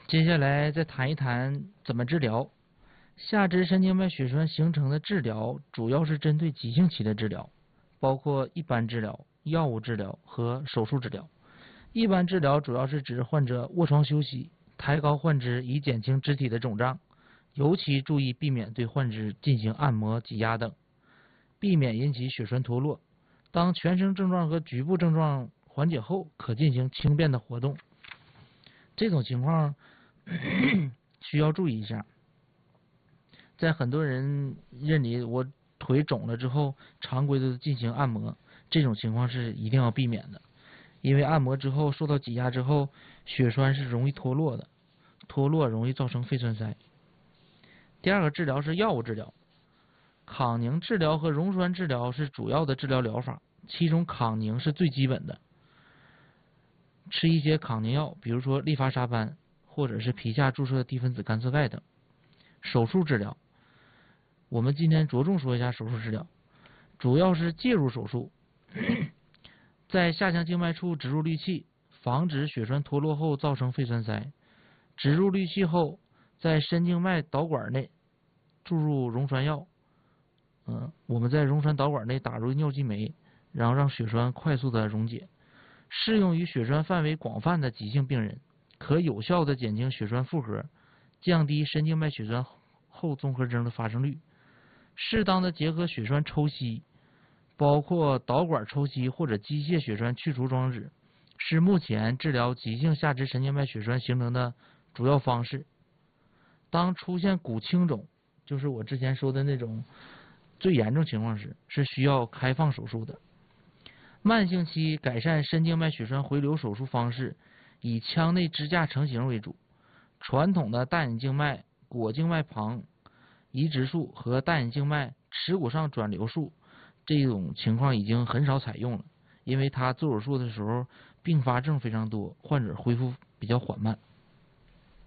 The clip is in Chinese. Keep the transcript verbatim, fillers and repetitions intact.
接下来再谈一谈怎么治疗。下肢神经脉血栓形成的治疗主要是针对急性期的治疗，包括一般治疗、药物治疗和手术治疗。一般治疗主要是指患者卧床休息，抬高患肢以减轻肢体的肿胀，尤其注意避免对患肢进行按摩、挤压等，避免引起血栓脱落。当全身症状和局部症状缓解后，可进行轻便的活动。这种情况需要注意一下。在很多人认为我腿肿了之后，常规的进行按摩，这种情况是一定要避免的，因为按摩之后受到挤压之后，血栓是容易脱落的，脱落容易造成肺栓塞。第二个治疗是药物治疗，抗凝治疗和溶栓治疗是主要的治疗疗法，其中抗凝是最基本的，吃一些抗凝药，比如说利伐沙班或者是皮下注射低分子干涉钙等。手术治疗，我们今天着重说一下手术治疗，主要是介入手术，在下腔静脉处植入氯气，防止血栓脱落后造成肺栓塞。植入氯气后，在深静脉导管内注入溶栓药，嗯，我们在溶栓导管内打入尿激酶，然后让血栓快速的溶解。适用于血栓范围广泛的急性病人，可有效的减轻血栓负荷，降低深静脉血栓后综合征的发生率。适当的结合血栓抽吸，包括导管抽吸或者机械血栓去除装置，是目前治疗急性下肢神经脉血栓形成的主要方式。当出现骨青肿，就是我之前说的那种最严重情况时，是需要开放手术的。慢性期改善深静脉血栓回流手术方式以腔内支架成型为主，传统的大隐静脉、果静脉旁移植术和大隐静脉耻骨上转流术这种情况已经很少采用了，因为它做手术的时候并发症非常多，患者恢复比较缓慢。